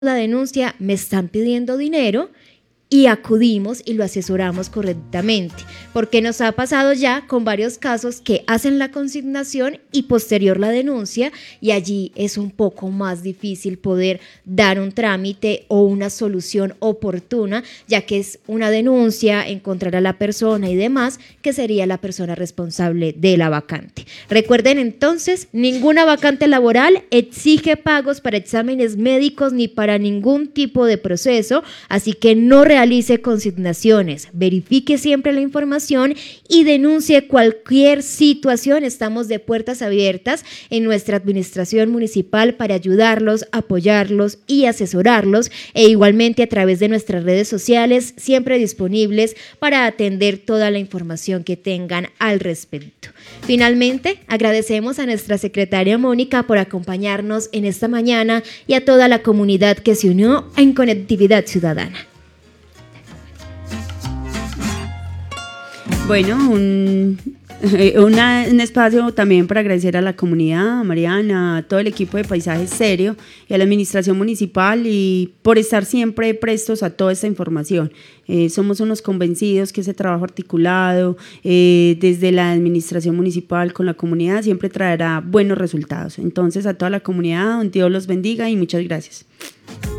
la denuncia, me están pidiendo dinero, y acudimos y lo asesoramos correctamente, porque nos ha pasado ya con varios casos que hacen la consignación y posterior la denuncia, y allí es un poco más difícil poder dar un trámite o una solución oportuna, ya que es una denuncia, encontrar a la persona y demás, que sería la persona responsable de la vacante. Recuerden entonces, ninguna vacante laboral exige pagos para exámenes médicos ni para ningún tipo de proceso, así que no realice consignaciones, verifique siempre la información y denuncie cualquier situación. Estamos de puertas abiertas en nuestra administración municipal para ayudarlos, apoyarlos y asesorarlos, e igualmente a través de nuestras redes sociales, siempre disponibles para atender toda la información que tengan al respecto. Finalmente, agradecemos a nuestra secretaria Mónica por acompañarnos en esta mañana y a toda la comunidad que se unió en Conectividad Ciudadana. Bueno, un espacio también para agradecer a la comunidad, a Mariana, a todo el equipo de Paisaje Estéreo y a la administración municipal, y por estar siempre prestos a toda esta información. Somos unos convencidos que ese trabajo articulado desde la administración municipal con la comunidad siempre traerá buenos resultados. Entonces, a toda la comunidad, Dios los bendiga y muchas gracias.